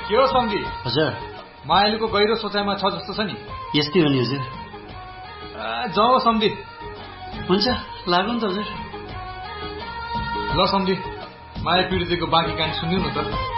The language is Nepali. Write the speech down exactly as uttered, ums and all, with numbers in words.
के हो सम्झी? हजुर, मायालुको गहिरो सोचाइमा छ जस्तो छ नि। यस्तै हो नि हजुर। जाऊ सम्झी। हुन्छ, लागौँ त हजुर। ल सम्झी, माया पीडितको बाँकी कहानी सुन्नु न त।